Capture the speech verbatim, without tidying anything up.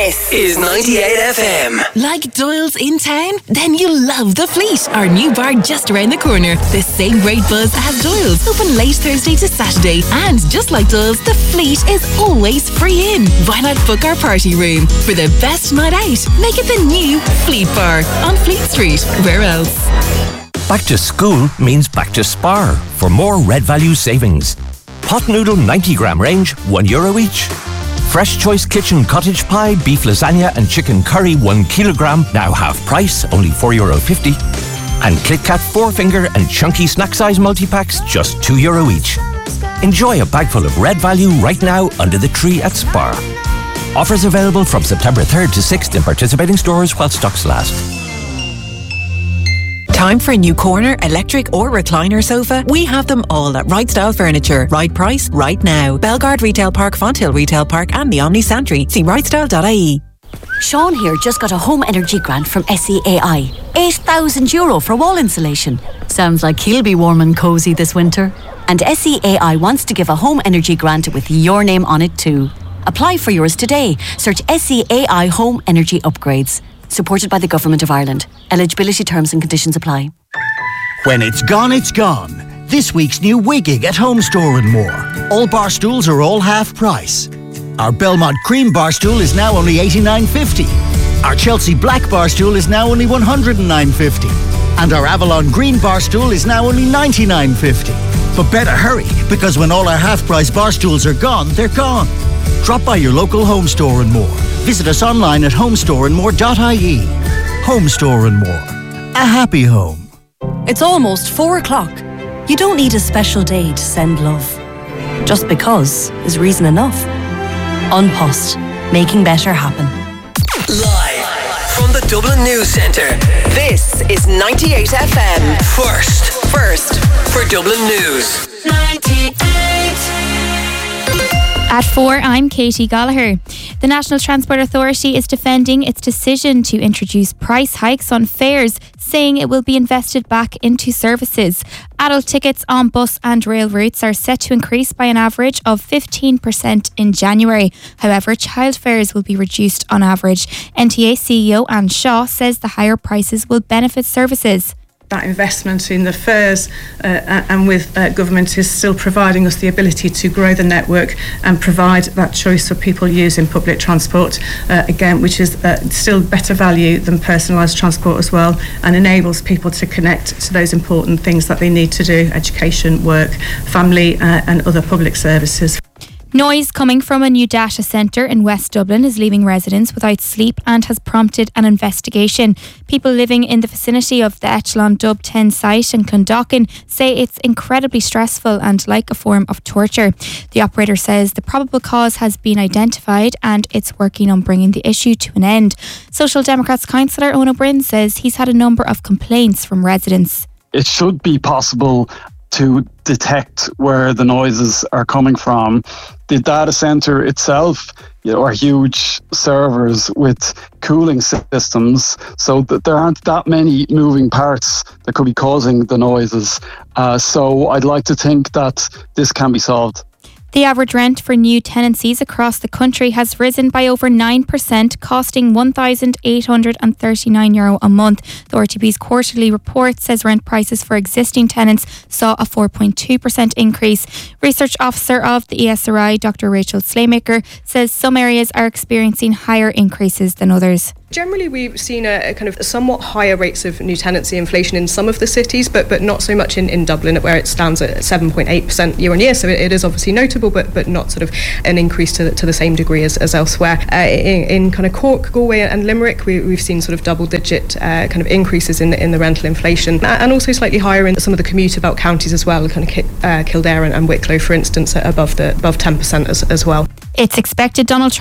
This is ninety-eight F M. Like Doyle's in town? Then you'll love The Fleet, our new bar just around the corner. The same great buzz as Doyle's, open late Thursday to Saturday. And just like Doyle's, The Fleet is always free in. Why not book our party room? For the best night out, make it the new Fleet Bar on Fleet Street. Where else? Back to school means back to Spar for more Red Value savings. Pot noodle ninety gram range, one euro each. Fresh Choice Kitchen cottage pie, beef lasagna and chicken curry one kilogram, now half price, only four euro fifty. And Kit Kat four finger and chunky snack size multi-packs, just two euro each. Enjoy a bag full of Red Value right now under the tree at Spar. Offers available from September third to sixth in participating stores while stocks last. Time for a new corner, electric or recliner sofa? We have them all at Right Style Furniture. Right price, right now. Belgard Retail Park, Fonthill Retail Park and the Omni Santry. See right style dot I E. Sean here just got a home energy grant from S E A I. eight thousand euro for wall insulation. Sounds like he'll be warm and cosy this winter. And S E A I wants to give a home energy grant with your name on it too. Apply for yours today. Search S E A I Home Energy Upgrades. Supported by the Government of Ireland. Eligibility terms and conditions apply. When it's gone, it's gone. This week's new Wigging at Home Store and More. All bar stools are all half price. Our Belmont Cream bar stool is now only eighty-nine fifty. Our Chelsea Black bar stool is now only one hundred nine fifty. And our Avalon Green bar stool is now only ninety-nine fifty. But better hurry, because when all our half-price bar stools are gone, they're gone. Drop by your local Home Store and More. Visit us online at home store and more dot I E. Home Store and More. A happy home. It's almost four o'clock. You don't need a special day to send love. Just because is reason enough. An Post, making better happen. Live from the Dublin News Centre, this is ninety-eight F M. First, first for Dublin News. ninety-eight. At four, I'm Katie Gallagher. The National Transport Authority is defending its decision to introduce price hikes on fares, saying it will be invested back into services. Adult tickets on bus and rail routes are set to increase by an average of fifteen percent in January. However, child fares will be reduced on average. N T A C E O Anne Shaw says the higher prices will benefit services. That investment in the fares uh, and with uh, government is still providing us the ability to grow the network and provide that choice for people using public transport, uh, again, which is uh, still better value than personalised transport as well, and enables people to connect to those important things that they need to do: education, work, family uh, and other public services. Noise coming from a new data centre in West Dublin is leaving residents without sleep and has prompted an investigation. People living in the vicinity of the Echelon Dub ten site in Clondalkin say it's incredibly stressful and like a form of torture. The operator says the probable cause has been identified and it's working on bringing the issue to an end. Social Democrats councillor Owen O'Brien says he's had a number of complaints from residents. It should be possible to detect where the noises are coming from. The data centre itself, you know, are huge servers with cooling systems, so that there aren't that many moving parts that could be causing the noises. Uh, so I'd like to think that this can be solved. The average rent for new tenancies across the country has risen by over nine percent, costing one thousand eight hundred thirty-nine euro a month. The R T B's quarterly report says rent prices for existing tenants saw a four point two percent increase. Research Officer of the E S R I, Doctor Rachel Slaymaker, says some areas are experiencing higher increases than others. Generally, we've seen a, a kind of somewhat higher rates of new tenancy inflation in some of the cities, but but not so much in, in Dublin, where it stands at seven point eight percent year on year. So it, it is obviously notable, but but not sort of an increase to the, to the same degree as, as elsewhere. Uh, in, in kind of Cork, Galway and Limerick, we, we've seen sort of double-digit uh, kind of increases in the, in the rental inflation, and also slightly higher in some of the commuter belt counties as well, kind of uh, Kildare and, and Wicklow, for instance, above the above ten percent as, as well. It's expected Donald Trump